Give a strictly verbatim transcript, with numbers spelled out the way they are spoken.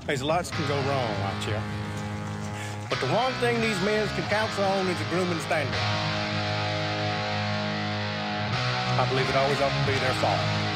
There's lots can go wrong out here. But the one thing these men can count on is a grooming standard. I believe it always ought to be their fault.